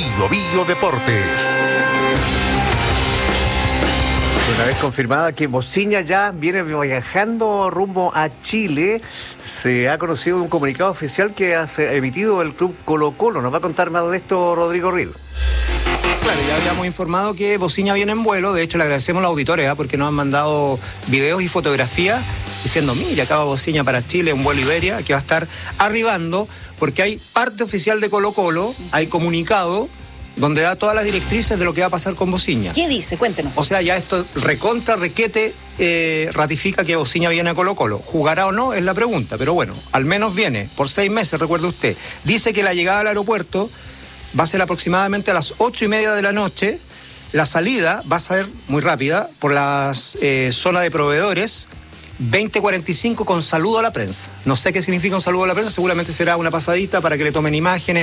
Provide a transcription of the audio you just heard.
Bio Bio Deportes. Una vez confirmada que Bociña ya viene viajando rumbo a Chile, se ha conocido un comunicado oficial que ha emitido el club Colo-Colo. Nos va a contar más de esto Rodrigo Rido. Claro, ya habíamos informado que Bociña viene en vuelo. De hecho, le agradecemos a los auditores porque nos han mandado videos y fotografías diciendo, mira, acá va Bociña para Chile, un vuelo Iberia, que va a estar arribando, porque hay parte oficial de Colo-Colo, hay comunicado donde da todas las directrices de lo que va a pasar con Bociña. ¿Qué dice? Cuéntenos. O sea, ya esto requete ratifica que Bociña viene a Colo-Colo. ¿Jugará o no? Es la pregunta, pero bueno, al menos viene, por 6 meses, recuerde usted. Dice que la llegada al aeropuerto va a ser aproximadamente a las 8:30 de la noche. La salida va a ser muy rápida por la zona de proveedores, 20:45 con saludo a la prensa. No sé qué significa un saludo a la prensa, seguramente será una pasadita para que le tomen imágenes